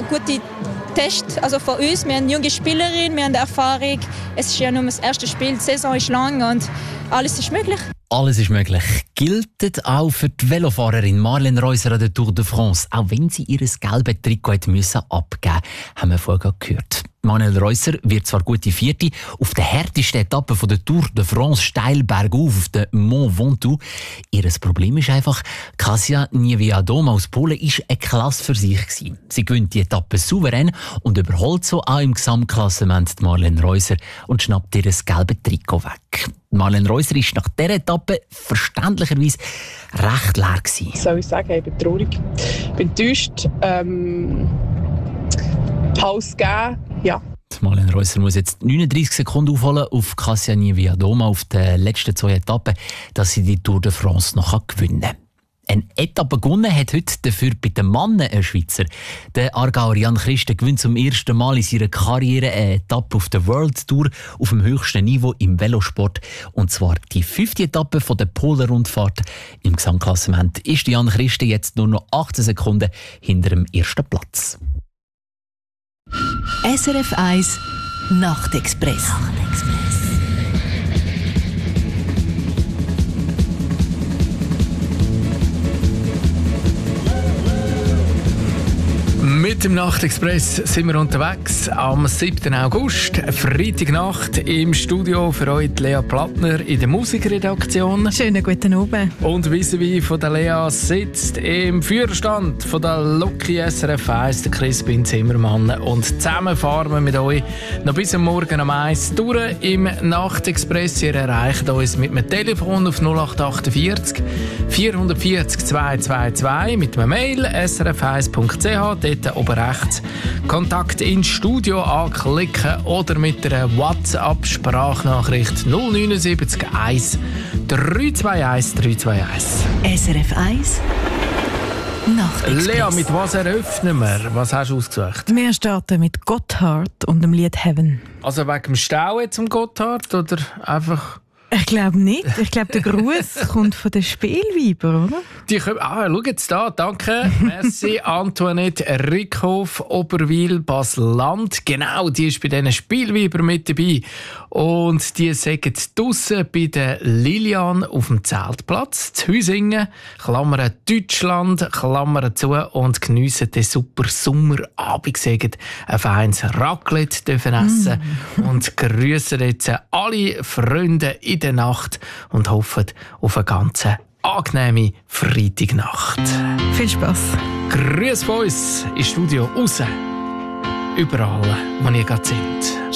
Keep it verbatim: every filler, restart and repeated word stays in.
gute Test also für uns. Wir haben eine junge Spielerin, wir haben Erfahrung. Es ist ja nur das erste Spiel, die Saison ist lang und alles ist möglich. Alles ist möglich. Gilt auch für die Velofahrerin Marlene Reusser an der Tour de France. Auch wenn sie ihr gelbes Trikot hat müssen abgeben, haben wir vorher gehört. Marlene Reusser wird zwar gute Vierte auf der härtesten Etappe von der Tour de France steil bergauf auf den Mont Ventoux. Ihr Problem ist einfach, Kasia Niewiadoma aus Polen war eine Klasse für sich gewesen. Sie gewinnt die Etappe souverän und überholt so auch im Gesamtklassement Marlene Reusser und schnappt ihr das gelbe Trikot weg. Marlene Reusser war nach dieser Etappe verständlicherweise recht leer gewesen. Was soll ich sagen? Ich bin traurig. Ich bin enttäuscht. Ähm, Pause geben, ja. Marlene Reusser muss jetzt neununddreißig Sekunden aufholen auf Kasia Niewiadoma auf den letzten zwei Etappen, dass sie die Tour de France noch gewinnen kann. Eine Etappe gewonnen hat heute dafür bei den Männern ein Schweizer. Der Aargauer Jan Christen gewinnt zum ersten Mal in seiner Karriere eine Etappe auf der World Tour auf dem höchsten Niveau im Velosport. Und zwar die fünfte Etappe von der Polen-Rundfahrt. Im Gesamtklassement ist Jan Christen jetzt nur noch achtzehn Sekunden hinter dem ersten Platz. S R F eins Nachtexpress. Nachtexpress. Mit dem Nachtexpress sind wir unterwegs am siebten August, Freitagnacht im Studio für euch Lea Plattner in der Musikredaktion. Schönen guten Abend. Und vis-à-vis von der Lea sitzt im Führerstand von der Lucky S R F eins der Crispin Zimmermann. Und zusammen fahren wir mit euch noch bis am Morgen um eins durch im Nachtexpress. Ihr erreicht uns mit einem Telefon auf null acht achtundvierzig vierhundertvierzig zweihundertzweiundzwanzig mit einem Mail s r f eins punkt c h. Dort oben rechts Kontakt ins Studio anklicken oder mit einer WhatsApp-Sprachnachricht null neun sieben eins drei zwei eins drei zwei eins. S R F eins Nachtexpress. Lea, mit was eröffnen wir? Was hast du ausgesucht? Wir starten mit Gotthard und dem Lied Heaven. Also wegen dem Stau jetzt am Gotthard oder einfach... Ich glaube nicht. Ich glaube, der Gruß kommt von den Spielweibern, oder? Die können, ah, schau jetzt da, danke. Merci, Antoinette Rickhoff, Oberwil, Basel-Land. Genau, die ist bei diesen Spielweibern mit dabei. Und die sagen draussen bei der Lilian auf dem Zeltplatz, zu Hüsingen, Klammern Deutschland, Klammern zu und geniessen den super Sommerabend, sagen ein feines Raclette dürfen essen mm. und grüßen jetzt alle Freunde in der Nacht und hoffen auf eine ganz angenehme Freitagnacht. Viel Spass. Grüß von uns ins Studio raus. Überall, wo ihr gerade sind.